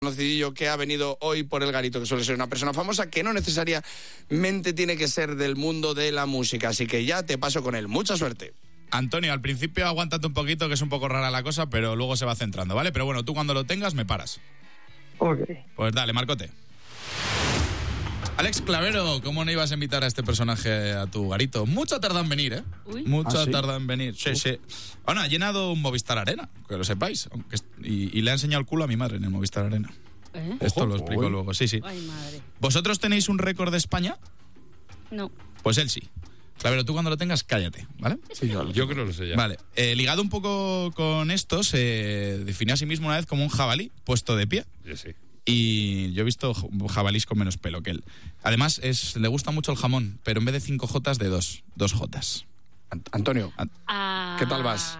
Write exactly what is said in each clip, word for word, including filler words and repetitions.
Conocidillo que ha venido hoy por el garito, que suele ser una persona famosa, que no necesariamente tiene que ser del mundo de la música, así que ya te paso con él. Mucha suerte. Antonio, al principio aguántate un poquito, que es un poco rara la cosa, pero luego se va centrando, ¿vale? Pero bueno, tú cuando lo tengas me paras. Ok. Pues dale, Marcote. Alex Clavero, ¿cómo no ibas a invitar a este personaje a tu garito? Mucho tarda en venir, ¿eh? Uy. Mucho ¿Ah, sí? tarda en venir. Sí, sí. Bueno, ha llenado un Movistar Arena, que lo sepáis. Aunque est- y, y le ha enseñado el culo a mi madre en el Movistar Arena. ¿Eh? Esto Ojo, lo explico uy. luego, sí, sí. Ay, madre. ¿Vosotros tenéis un récord de España? No. Pues él sí. Clavero, tú cuando lo tengas, cállate, ¿vale? Sí, yo, Yo creo que lo sé ya. Vale. Eh, ligado un poco con esto, se definió a sí mismo una vez como un jabalí puesto de pie. Yo sí. Y yo he visto j- jabalís con menos pelo que él. Además, es, le gusta mucho el jamón, pero en vez de cinco jotas, de dos. Dos jotas. Ant- Antonio, Ah. ¿Qué tal vas?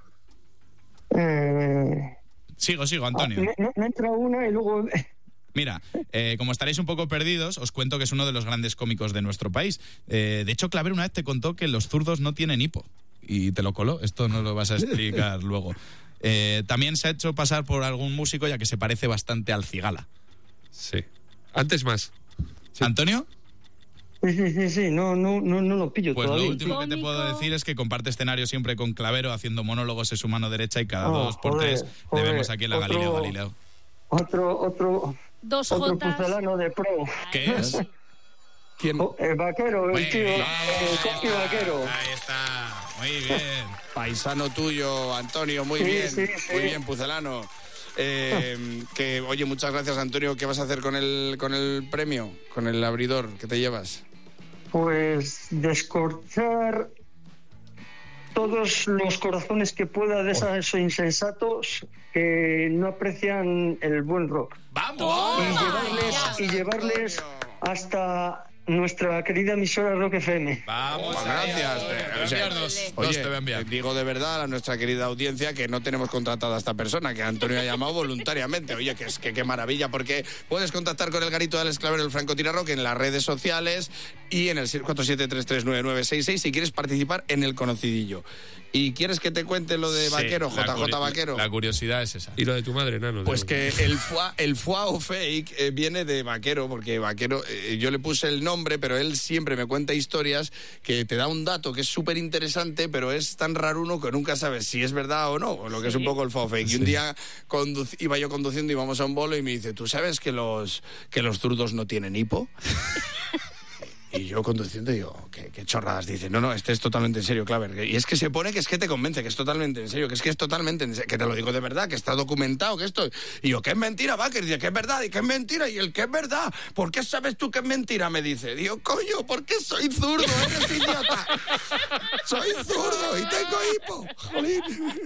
Eh, Sigo, sigo, ah, Antonio. me, me- me entra una y luego... Mira, eh, como estaréis un poco perdidos, os cuento que es uno de los grandes cómicos de nuestro país. Eh, de hecho, Clavero una vez te contó que los zurdos no tienen hipo. Y te lo coló. Esto no lo vas a explicar luego. Eh, también se ha hecho pasar por algún músico, ya que se parece bastante al Cigala. Sí. Antes más. ¿Antonio? Sí, sí, sí, sí, no, no, no, no lo pillo Pues todavía. lo último que te Cómico. puedo decir es que comparte escenario siempre con Clavero, haciendo monólogos en su mano derecha, y cada Ah, dos por joder, tres joder. le vemos aquí en la Otro- Galileo Galileo. Otro, otro, Dos otro jotas. pucelano de pro. ¿Qué es? ¿quién? Oh, el vaquero, el Muy tío, bien, el Coqui Vaquero. Ahí está, muy bien. Paisano tuyo, Antonio, muy Sí, bien, sí, sí. muy bien, pucelano. Eh, que, oye, muchas gracias, Antonio. ¿Qué vas a hacer con el, con el premio, con el abridor que te llevas? Pues descorchar todos los corazones que pueda de esos insensatos que no aprecian el buen rock. Y ¡Vamos! llevarles, y llevarles hasta nuestra querida emisora Rock F M. Vamos, Pues ahí, gracias. ahora, Eh, te voy a o sea, enviar dos. Oye, Dos te voy a enviar. eh, digo de verdad a nuestra querida audiencia que no tenemos contratada a esta persona, que Antonio ha llamado voluntariamente. Oye, que es que qué maravilla, porque puedes contactar con el garito de Alex Clavero, el francotirador, en las redes sociales y en el seis cuatro siete tres tres nueve nueve seis seis si quieres participar en el conocidillo. ¿Y quieres que te cuente lo de Sí, Vaquero, la J J curi- Vaquero? La curiosidad es esa. Y lo de tu madre, Nano. Pues que el foie, el foie o fake eh, viene de Vaquero, porque Vaquero, eh, yo le puse el nombre, pero él siempre me cuenta historias que te da un dato que es súper interesante, pero es tan raruno que nunca sabes si es verdad o no, o lo que es un poco el foie o fake. Y un día conduc- iba yo conduciendo, íbamos a un bolo y me dice, ¿tú sabes que los, que los zurdos no tienen hipo? Y yo conduciendo digo, ¿qué, qué chorradas? Dice, no, no, este es totalmente en serio, Claver. Y es que se pone que es que te convence, que es totalmente en serio, que es que es totalmente en serio, que te lo digo de verdad, que está documentado, que esto... Y yo, ¿qué es mentira, Vaquer? Dice, ¿qué es verdad? ¿Y qué es mentira? Y el ¿qué es verdad? ¿Por qué sabes tú que es mentira? Me dice. Digo, coño, ¿por qué soy zurdo? Eres idiota. Soy zurdo y tengo hipo. Jolín.